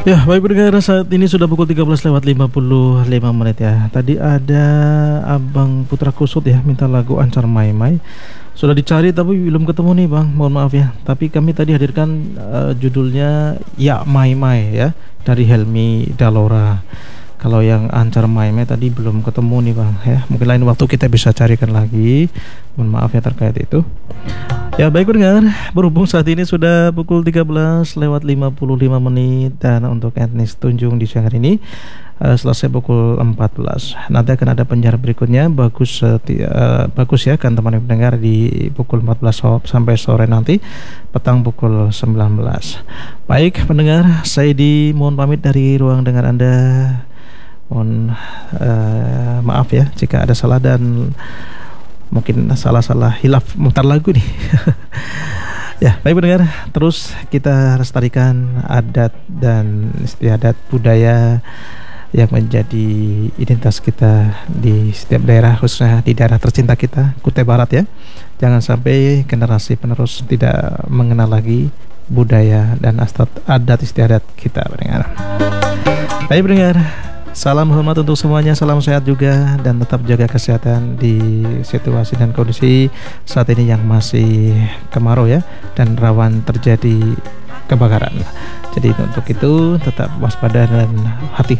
Ya, baik pendengar, saat ini sudah pukul 13 lewat 55 menit ya. Tadi ada Abang Putra Kusut ya, minta lagu Ancar Mai Mai. Sudah dicari tapi belum ketemu nih Bang, mohon maaf ya. Tapi kami tadi hadirkan judulnya Ya Mai Mai ya, dari Helmi Dalora. Kalau yang Ancar Mai Mai tadi belum ketemu nih Bang ya. Mungkin lain waktu kita bisa carikan lagi. Mohon maaf ya terkait itu. Ya baik pendengar, berhubung saat ini sudah pukul 13 lewat 55 menit dan untuk etnis Tunjung di siang hari ini selesai pukul 14. Nanti akan ada penyiar berikutnya bagus ya kan teman pendengar di pukul 14 sampai sore nanti petang pukul 19. Baik pendengar, saya mohon pamit dari ruang dengar Anda. Mohon maaf ya jika ada salah dan mungkin salah-salah hilaf mutar lagu nih. Ya, baik pendengar, terus kita lestarikan adat dan istiadat budaya yang menjadi identitas kita di setiap daerah, khususnya di daerah tercinta kita, Kutai Barat ya. Jangan sampai generasi penerus tidak mengenal lagi budaya dan adat istiadat kita pendengar. Baik pendengar, salam hormat untuk semuanya, salam sehat juga dan tetap jaga kesehatan di situasi dan kondisi saat ini yang masih kemarau ya dan rawan terjadi kebakaran. Jadi untuk itu tetap waspada dan hati